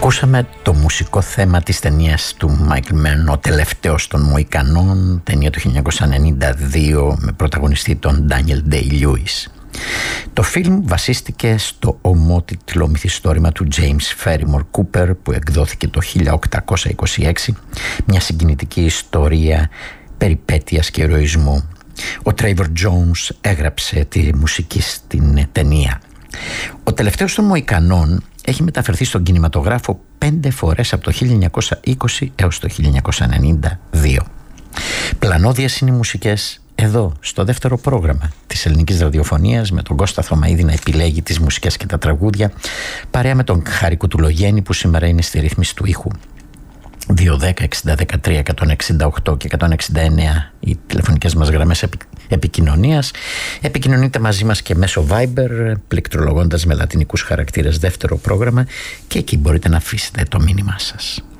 Ακούσαμε το μουσικό θέμα της ταινίας του Μάικλ Μαν, ο τελευταίος των Μοϊκανών, ταινία του 1992 με πρωταγωνιστή τον Ντάνιελ Ντέι-Λιούις. Το φιλμ βασίστηκε στο ομότιτλο μυθιστόρημα του James Ferrymore Cooper που εκδόθηκε το 1826, μια συγκινητική ιστορία περιπέτειας και ηρωισμού. Ο Τρέιβορ Τζόουνς έγραψε τη μουσική στην ταινία. Ο τελευταίος των Μοϊκανών έχει μεταφερθεί στον κινηματογράφο 5 φορές από το 1920 έως το 1992. Πλανώδιες είναι οι μουσικές εδώ στο δεύτερο πρόγραμμα της ελληνικής ραδιοφωνίας, με τον Κώστα Θωμαίδη να επιλέγει τις μουσικές και τα τραγούδια, παρέα με τον Χάρη Κουτουλογέννη που σήμερα είναι στη ρύθμιση του ήχου. 210-60-13, 168 και 169 οι τηλεφωνικές μας γραμμές επικοινωνίας. Επικοινωνείτε μαζί μας και μέσω Viber, πληκτρολογώντας με λατινικούς χαρακτήρες δεύτερο πρόγραμμα, και εκεί μπορείτε να αφήσετε το μήνυμά σας.